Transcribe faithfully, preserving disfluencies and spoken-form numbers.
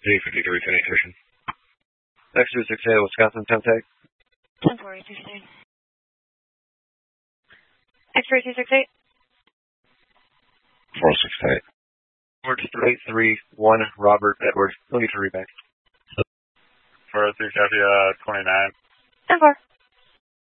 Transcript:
G fifty-three, Phoenix Station. X two six eight, Wisconsin, ten tag. ten four, eight six eight. X-ray two six eight. four six eight. Edwards three three one, Robert Edwards. We'll get your read back. four oh three, copy, uh, twenty-nine. ten four.